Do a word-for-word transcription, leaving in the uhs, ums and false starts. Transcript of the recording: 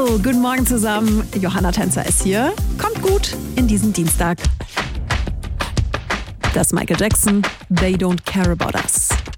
guten Morgen zusammen. Johanna Tänzer ist hier. Kommt gut in diesen Dienstag. Das Michael Jackson, They Don't Care About Us.